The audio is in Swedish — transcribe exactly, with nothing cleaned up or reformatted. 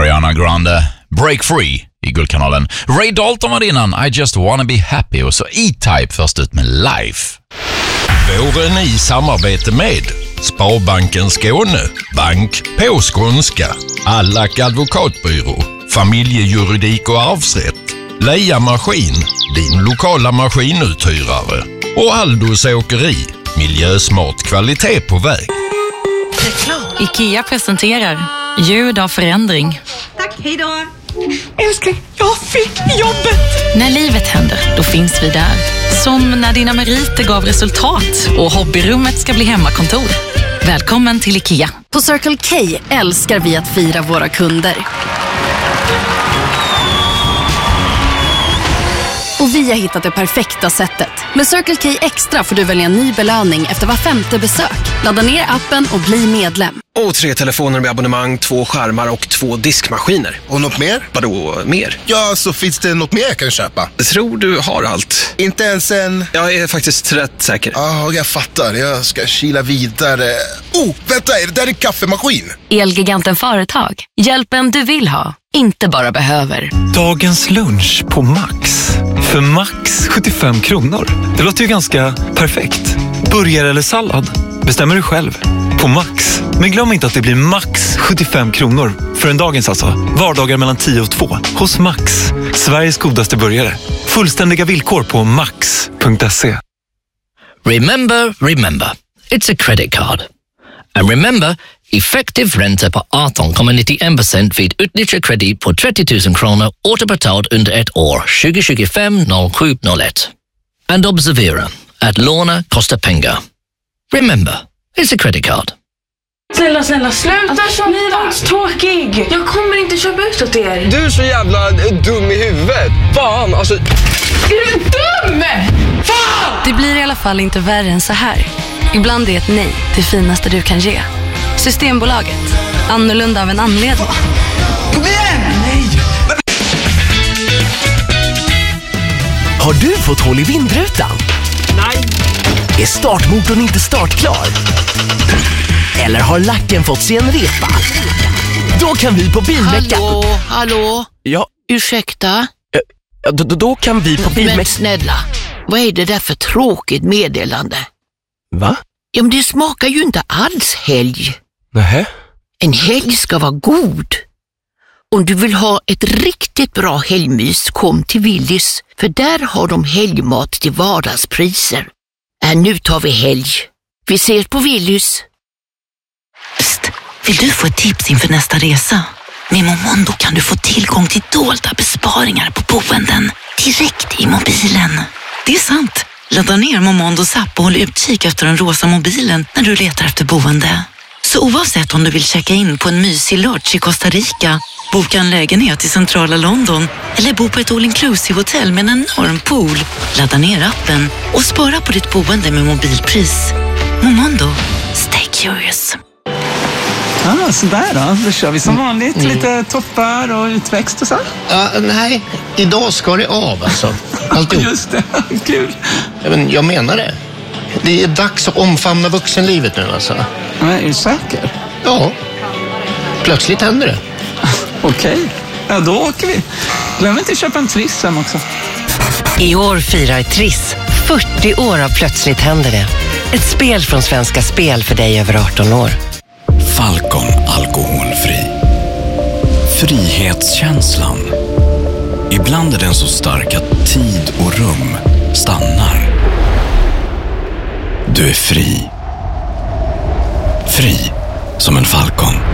Ariana Grande, Break Free i Guldkanalen. Ray Dalton var innan, I Just Wanna Be Happy, och så E-Type först ut med Life. Våren i samarbete med Sparbanken Skåne, bank på skånska, Allack advokatbyrå, familjejuridik och arvsrätt, Leia Maskin, din lokala maskinuthyrare, och Aldos åkeri, miljösmart kvalitet på väg. IKEA presenterar ljud av förändring. Tack, hej då! Älskling, jag fick jobbet! När livet händer, då finns vi där. Som när dina meriter gav resultat och hobbyrummet ska bli hemmakontor. Välkommen till IKEA. På Circle K älskar vi att fira våra kunder. Och vi har hittat det perfekta sättet. Med Circle K Extra får du välja en ny belöning efter var femte besök. Ladda ner appen och bli medlem. Och tre telefoner med abonnemang, två skärmar och två diskmaskiner. Och något mer? Vadå mer? Ja, så finns det något mer jag kan köpa? Jag tror du har allt. Inte ens en... Jag är faktiskt rätt säker. Ja, jag fattar. Jag ska kila vidare. Oh, vänta, är det där är kaffemaskin? Elgiganten Företag. Hjälpen du vill ha, inte bara behöver. Dagens lunch på Max. För max sjuttiofem kronor. Det låter ju ganska perfekt. Burgare eller sallad? Bestämmer du själv. På Max. Men glöm inte att det blir max sjuttiofem kronor. För en dagens alltså. Vardagar mellan tio och två. Hos Max. Sveriges godaste burgare. Fullständiga villkor på max punkt se. Remember, remember. It's a credit card. And remember, effektiv ränta på arton komma nittiofem procent vid utnyttjad kredit på trettio tusen kronor återbetalt under ett år, tjugo tjugofem noll sju noll ett. And observera, att låna kostar pengar. Remember, it's a credit card. Snälla, snälla, sluta alltså, bli våldstråkig. Jag kommer inte köpa ut åt er. Du är så jävla dum i huvudet. Fan, alltså... Är du dum? Fan! Det blir i alla fall inte värre än så här. Ibland är ett nej det finaste du kan ge. Systembolaget. Annorlunda av en anledning. Kom igen! Nej! Har du fått hål i vindrutan? Nej. Är startmotorn inte startklar? Eller har lacken fått sig en repa? Då kan vi på Bilmecka... Hallå, hallå? Ja. Ursäkta? Ja, då, då kan vi på Bilmecka... Men snälla, vad är det där för tråkigt meddelande? Va? Ja, men det smakar ju inte alls helg. Nähä? En helg ska vara god. Om du vill ha ett riktigt bra helgmys, kom till Willys. För där har de helgmat till vardagspriser. Äh, nu tar vi helg. Vi ses på Willys. Psst, vill du få ett tips inför nästa resa? Med Momondo kan du få tillgång till dolda besparingar på boenden direkt i mobilen. Det är sant. Ladda ner Momondos app och håll utkik efter den rosa mobilen när du letar efter boende. Så oavsett om du vill checka in på en mysig lodge i Costa Rica, boka en lägenhet i centrala London eller bo på ett all-inclusive-hotell med en enorm pool, ladda ner appen och spara på ditt boende med mobilpris. Momondo. Stay curious. Ah, sådär då. Då kör vi som vanligt. Mm. Lite toppar och utväxt och så. Ja, nej, idag ska det av alltså. Alltid. Just det, kul. Ja, men jag menar det. Det är dags att omfamna vuxenlivet nu alltså. Men är du säker? Ja. Plötsligt händer det. Okej, okay. Ja då åker vi. Glöm inte att köpa en Triss hem också. I år firar Triss fyrtio år av Plötsligt händer det. Ett spel från Svenska Spel för dig över arton år. Falcon alkoholfri. Frihetskänslan. Ibland är den så stark att tid och rum stannar. Du är fri. Fri som en falcon.